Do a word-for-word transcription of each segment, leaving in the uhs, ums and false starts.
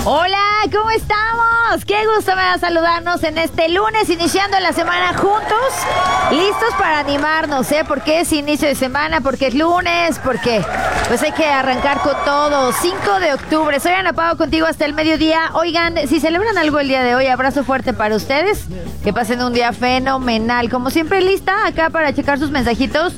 Hola, ¿cómo estamos? Qué gusto me da saludarnos en este lunes, iniciando la semana juntos, listos para animarnos, ¿eh? Porque es inicio de semana, porque es lunes, porque pues hay que arrancar con todo. cinco de octubre, soy Ana Pao, contigo hasta el mediodía. Oigan, si celebran algo el día de hoy, abrazo fuerte para ustedes, que pasen un día fenomenal. Como siempre, lista acá para checar sus mensajitos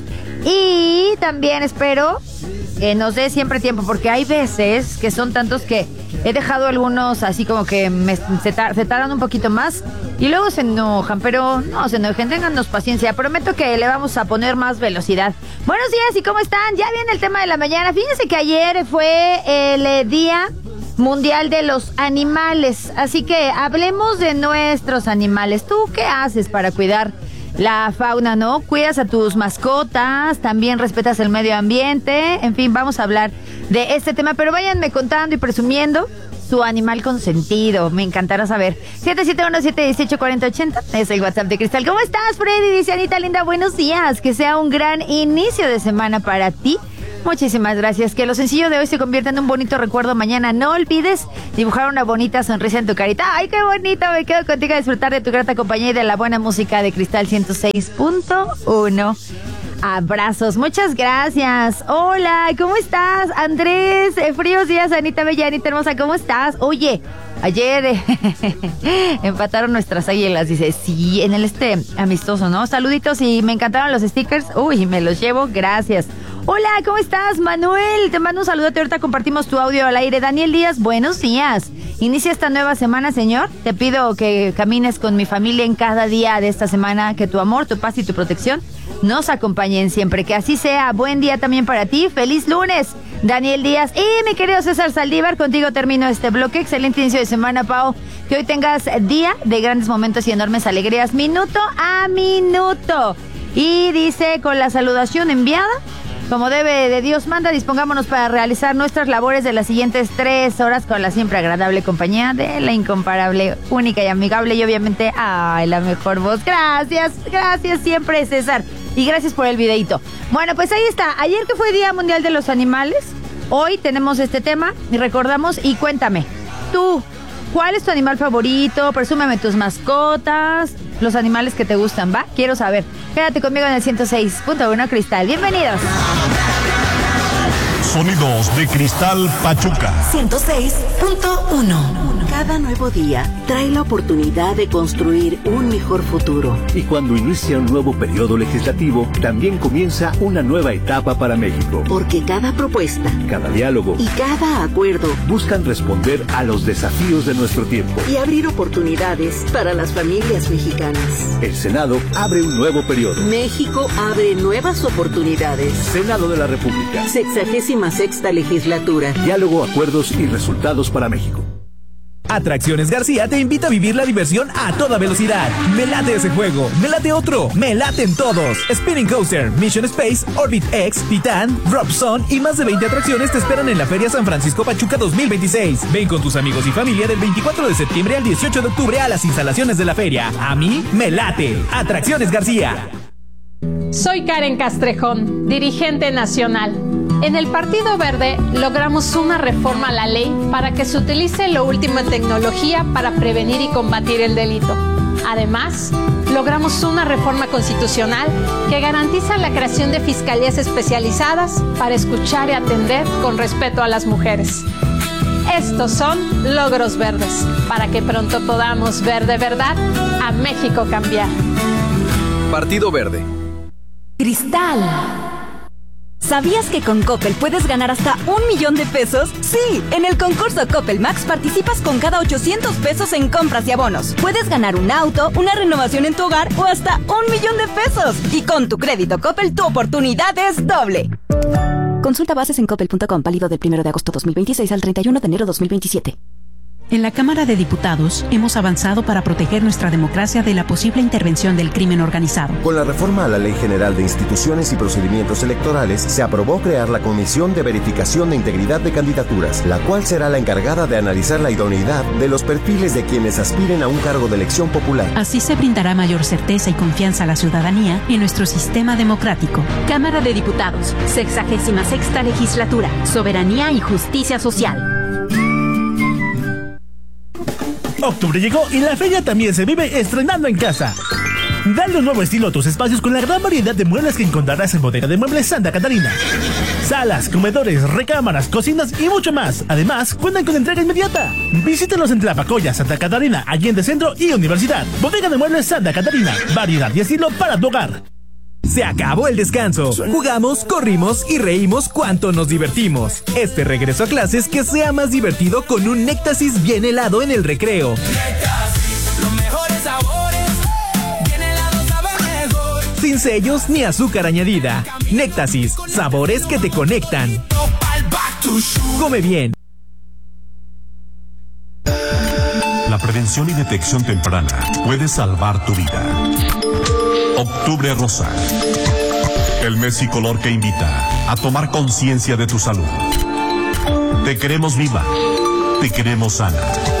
y también espero que nos dé siempre tiempo, porque hay veces que son tantos que he dejado algunos así como que me, se, tar, se tardan un poquito más y luego se enojan, pero no se enojen, téngannos paciencia, prometo que le vamos a poner más velocidad. Buenos días, ¿y cómo están? Ya viene el tema de la mañana. Fíjense que ayer fue el eh, Día Mundial de los Animales, así que hablemos de nuestros animales. ¿Tú qué haces para cuidar la fauna, no? ¿Cuidas a tus mascotas? ¿También respetas el medio ambiente? En fin, vamos a hablar de este tema, pero váyanme contando y presumiendo su animal consentido. Me encantará saber. siete siete uno, siete uno ocho, cuatro cero ocho cero es el WhatsApp de Cristal. ¿Cómo estás, Freddy? Dice Anita linda, buenos días. Que sea un gran inicio de semana para ti. Muchísimas gracias. Que lo sencillo de hoy se convierta en un bonito recuerdo mañana. No olvides dibujar una bonita sonrisa en tu carita. ¡Ay, qué bonito! Me quedo contigo a disfrutar de tu grata compañía y de la buena música de Cristal ciento seis punto uno. Abrazos, muchas gracias. Hola, ¿cómo estás? Andrés, eh, fríos días, Anita Bella, Anita hermosa, ¿cómo estás? Oye, ayer eh, empataron nuestras águilas, dice, sí, en el este amistoso, ¿no? Saluditos y me encantaron los stickers. Uy, me los llevo, gracias. Hola, ¿cómo estás, Manuel? Te mando un saludote, ahorita compartimos tu audio al aire. Daniel Díaz, buenos días. Inicia esta nueva semana, señor. Te pido que camines con mi familia en cada día de esta semana, que tu amor, tu paz y tu protección nos acompañen siempre. Que así sea. Buen día también para ti. ¡Feliz lunes! Daniel Díaz. Y mi querido César Saldívar, contigo termino este bloque. Excelente inicio de semana, Pau. Que hoy tengas día de grandes momentos y enormes alegrías, minuto a minuto. Y dice, con la saludación enviada, como debe de Dios manda, dispongámonos para realizar nuestras labores de las siguientes tres horas con la siempre agradable compañía de la incomparable, única y amigable y obviamente, ay, la mejor voz. Gracias, gracias siempre, César. Y gracias por el videito. Bueno, pues ahí está. Ayer que fue Día Mundial de los Animales, hoy tenemos este tema y recordamos. Y cuéntame, tú, ¿cuál es tu animal favorito? Presúmeme tus mascotas, los animales que te gustan, ¿va? Quiero saber. Quédate conmigo en el ciento seis punto uno Cristal. Bienvenidos. Sonidos de Cristal Pachuca. ciento seis punto uno. Cada nuevo día trae la oportunidad de construir un mejor futuro. Y cuando inicia un nuevo periodo legislativo, también comienza una nueva etapa para México. Porque cada propuesta, cada diálogo y cada acuerdo buscan responder a los desafíos de nuestro tiempo y abrir oportunidades para las familias mexicanas. El Senado abre un nuevo periodo. México abre nuevas oportunidades. Senado de la República. Sexagésima sexta legislatura. Diálogo, acuerdos y resultados para México. Atracciones García te invita a vivir la diversión a toda velocidad. Me late ese juego, me late otro, me laten todos. Spinning Coaster, Mission Space, Orbit X, Titan, Drop Zone y más de veinte atracciones te esperan en la Feria San Francisco Pachuca dos mil veintiséis. Ven con tus amigos y familia del veinticuatro de septiembre al dieciocho de octubre a las instalaciones de la feria. A mí me late. Atracciones García. Soy Karen Castrejón, dirigente nacional. En el Partido Verde logramos una reforma a la ley para que se utilice lo último en tecnología para prevenir y combatir el delito. Además, logramos una reforma constitucional que garantiza la creación de fiscalías especializadas para escuchar y atender con respeto a las mujeres. Estos son logros verdes, para que pronto podamos ver de verdad a México cambiar. Partido Verde. Cristal. ¿Sabías que con Coppel puedes ganar hasta un millón de pesos? Sí, en el concurso Coppel Max participas con cada ochocientos pesos en compras y abonos. Puedes ganar un auto, una renovación en tu hogar o hasta un millón de pesos. Y con tu crédito Coppel, tu oportunidad es doble. Consulta bases en coppel punto com, válido del primero de agosto dos mil veintiséis al treinta y uno de enero dos mil veintisiete. En la Cámara de Diputados hemos avanzado para proteger nuestra democracia de la posible intervención del crimen organizado. Con la reforma a la Ley General de Instituciones y Procedimientos Electorales, se aprobó crear la Comisión de Verificación de Integridad de Candidaturas, la cual será la encargada de analizar la idoneidad de los perfiles de quienes aspiren a un cargo de elección popular. Así se brindará mayor certeza y confianza a la ciudadanía en nuestro sistema democrático. Cámara de Diputados, sexagésima sexta legislatura, soberanía y justicia social. Octubre llegó y la feria también se vive estrenando en casa. Dale un nuevo estilo a tus espacios con la gran variedad de muebles que encontrarás en Bodega de Muebles Santa Catarina. Salas, comedores, recámaras, cocinas y mucho más. Además, cuentan con entrega inmediata. Visítanos en Tlapacoya, Santa Catarina, Allende Centro y Universidad. Bodega de Muebles Santa Catarina. Variedad y estilo para tu hogar. Se acabó el descanso. Jugamos, corrimos y reímos cuanto nos divertimos. Este regreso a clases que sea más divertido con un Néctasis bien helado en el recreo. Néctasis, los mejores sabores. Bien helado sabe mejor. Sin sellos ni azúcar añadida. Néctasis, sabores que te conectan. Come bien. La prevención y detección temprana puede salvar tu vida. Octubre Rosa. El mes y color que invita a tomar conciencia de tu salud. Te queremos viva. Te queremos sana.